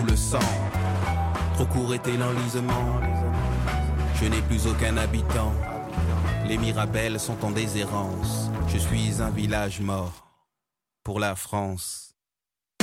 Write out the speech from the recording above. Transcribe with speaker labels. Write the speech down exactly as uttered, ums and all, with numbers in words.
Speaker 1: sous le sang. Trop court était l'enlisement. Je n'ai plus aucun habitant. Les Mirabelles sont en déshérence. Je suis un village mort pour la France.